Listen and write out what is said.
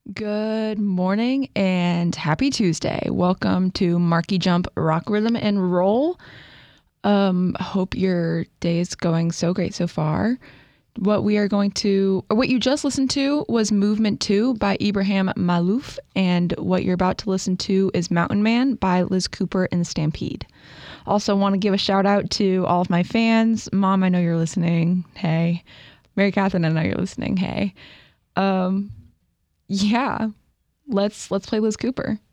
Good morning and happy Tuesday. Welcome to Marky Jump Rock Rhythm and Roll. Hope your day is going so great so far. What you just listened to was Movement 2 by Ibrahim Malouf, and what you're about to listen to is Mountain Man by Liz Cooper and the Stampede. Also want to give a shout out to all of my fans. Mom, I know you're listening. Hey. Mary Catherine, I know you're listening. Hey. Yeah, let's play Liz Cooper.